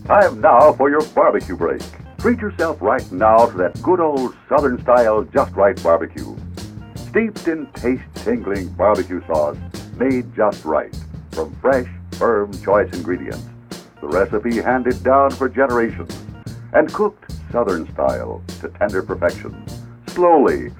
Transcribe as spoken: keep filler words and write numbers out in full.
Time now for your barbecue break. Treat yourself right now to that good old Southern-style Just Right barbecue. Steeped in taste-tingling barbecue sauce made just right from fresh, firm, choice ingredients. The recipe handed down for generations and cooked Southern style to tender perfection. Slowly,